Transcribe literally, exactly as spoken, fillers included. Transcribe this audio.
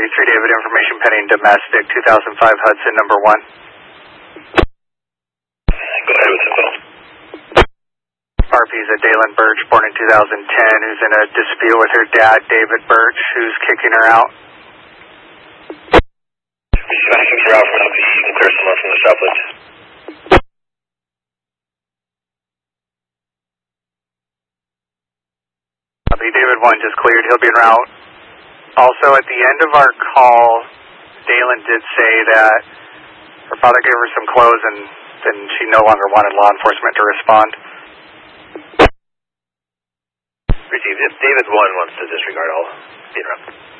three three David, information pending domestic, two thousand five Hudson, number one. Go ahead with the call. R P is a Dalen Birch, born in two thousand ten, who's in a dispute with her dad, David Birch, who's kicking her out. Dispatching her out from L P, you can clear someone from the southwest. Copy, David one just cleared, he'll be en route. Also, at the end of our call, Dalen did say that her father gave her some clothes and then she no longer wanted law enforcement to respond. Received. If David one wants to disregard, I'll interrupt.